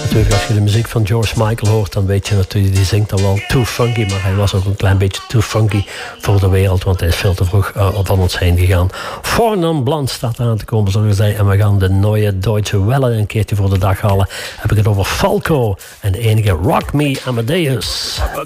Natuurlijk, als je de muziek van George Michael hoort, dan weet je natuurlijk, die zingt dan wel too funky, maar hij was ook een klein beetje too funky voor de wereld, want hij is veel te vroeg van ons heen gegaan. Fornon Blanc staat aan te komen, zoals gezegd, en we gaan de Neue Deutsche Welle een keertje voor de dag halen. Heb ik het over Falco en de enige Rock Me Amadeus.